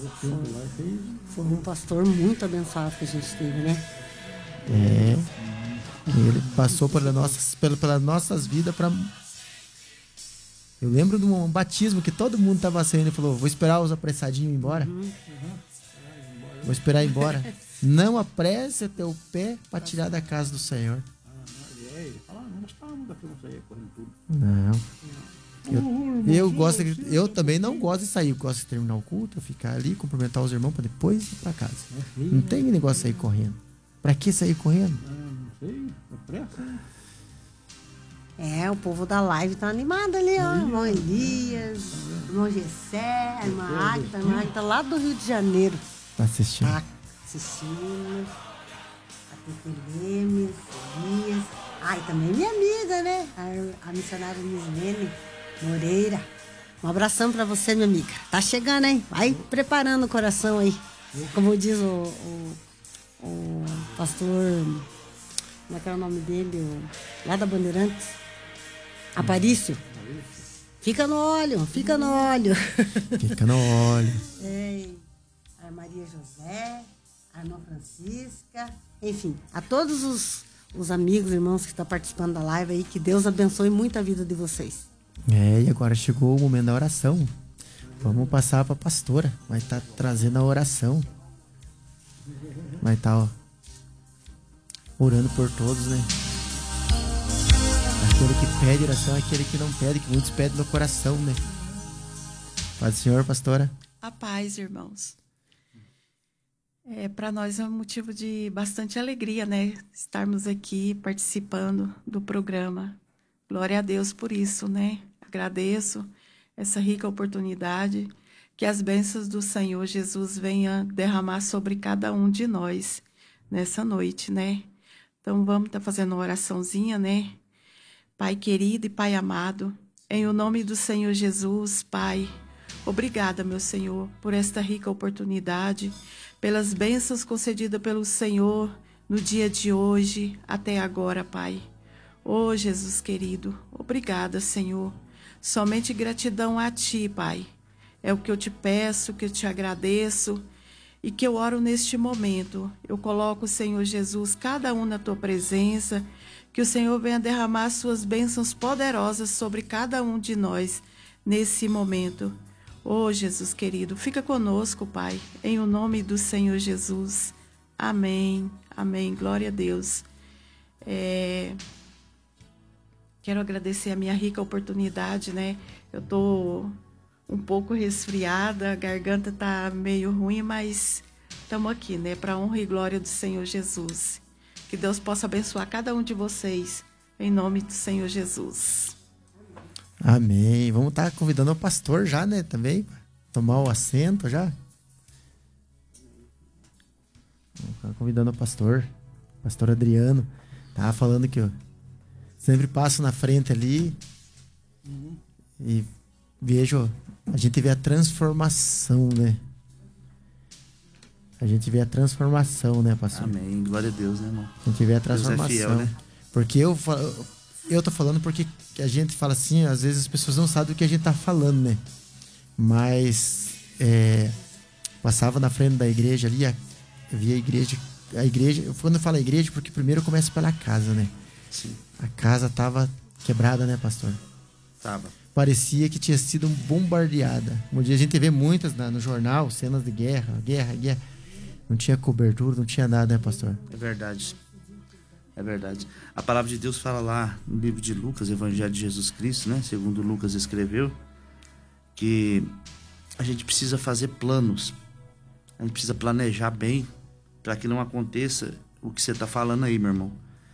Foi um pastor muito abençoado que a gente teve, né? Ele passou pelas nossas vidas para. Eu lembro de um batismo que todo mundo tava saindo e falou: vou esperar os apressadinhos ir embora. Vou esperar ir embora. Não apresse teu pé para tirar da casa do Senhor. Não. Eu também não gosto de sair. Eu gosto de terminar o culto, ficar ali, cumprimentar os irmãos para depois ir para casa. Não tem negócio de sair correndo. Para que sair correndo? Não sei, é pressa. O povo da live tá animado ali, ó. Irmão Elias, irmão Gessé, a irmã Águita lá do Rio de Janeiro. Tá assistindo. Tá assistindo. A Tete Lemes, Elias. E também minha amiga, né? A missionária Mislene Moreira. Um abração pra você, minha amiga. Tá chegando, hein? Vai preparando o coração aí. Como diz o pastor... Como é que é o nome dele? Lá da Bandeirantes. Aparício. Fica no óleo, fica no óleo. Fica no óleo. A Maria José, a irmã Francisca. Enfim, a todos os amigos, irmãos que estão participando da live aí, que Deus abençoe muito a vida de vocês. E agora chegou o momento da oração. Vamos passar para a pastora. Vai estar trazendo a oração. Vai estar, orando por todos, né? Aquele que pede oração é aquele que não pede, que muitos pedem no coração, né? Paz do Senhor, pastora. A paz, irmãos. Para nós é um motivo de bastante alegria, né? Estarmos aqui participando do programa. Glória a Deus por isso, né? Agradeço essa rica oportunidade, que as bênçãos do Senhor Jesus venham derramar sobre cada um de nós nessa noite, né? Então vamos estar fazendo uma oraçãozinha, né? Pai querido e Pai amado, em o nome do Senhor Jesus, Pai, obrigada, meu Senhor, por esta rica oportunidade, pelas bênçãos concedidas pelo Senhor no dia de hoje até agora, Pai. Oh, Jesus querido, obrigada, Senhor. Somente gratidão a Ti, Pai. É o que eu te peço, que eu te agradeço e que eu oro neste momento. Eu coloco, Senhor Jesus, cada um na Tua presença, que o Senhor venha derramar suas bênçãos poderosas sobre cada um de nós nesse momento. Oh, Jesus querido, fica conosco, Pai, em o nome do Senhor Jesus. Amém, amém, glória a Deus. Quero agradecer a minha rica oportunidade, né? Eu tô um pouco resfriada, a garganta tá meio ruim, mas estamos aqui, né? Para honra e glória do Senhor Jesus. Que Deus possa abençoar cada um de vocês, em nome do Senhor Jesus. Amém. Vamos estar convidando o pastor já, né? Também, tomar o assento já. Vamos estar convidando o pastor Adriano. Tava falando que eu sempre passo na frente ali e vejo, a gente vê a transformação, né? A gente vê a transformação, né, pastor? Amém. Glória a Deus, né, irmão? A gente vê a transformação. Deus é fiel, né? Porque eu tô falando porque a gente fala assim, às vezes as pessoas não sabem do que a gente tá falando, né? Mas passava na frente da igreja ali, eu via a igreja, quando eu falo igreja, porque primeiro começa pela casa, né? Sim. A casa tava quebrada, né, pastor? Tava. Parecia que tinha sido bombardeada. Um dia a gente vê muitas no jornal, cenas de guerra. Não tinha cobertura, não tinha nada, né, pastor? É verdade. É verdade. A palavra de Deus fala lá no livro de Lucas, Evangelho de Jesus Cristo, né? Segundo Lucas escreveu, que a gente precisa fazer planos. A gente precisa planejar bem para que não aconteça o que você está falando aí, meu irmão.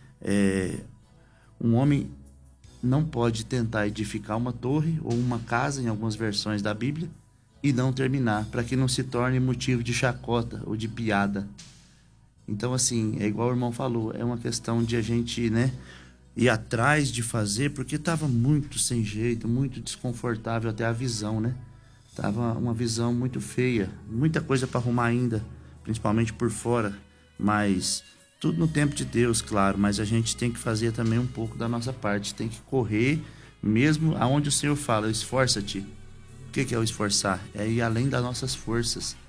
Um homem não pode tentar edificar uma torre ou uma casa, em algumas versões da Bíblia, e não terminar, para que não se torne motivo de chacota ou de piada. Então, assim, é igual o irmão falou, é uma questão de a gente, né, ir atrás de fazer, porque estava muito sem jeito, muito desconfortável até a visão, né? Tava uma visão muito feia, muita coisa para arrumar ainda, principalmente por fora, mas tudo no tempo de Deus, claro, mas a gente tem que fazer também um pouco da nossa parte, tem que correr, mesmo aonde o Senhor fala, esforça-te. O que é o esforçar? É ir além das nossas forças,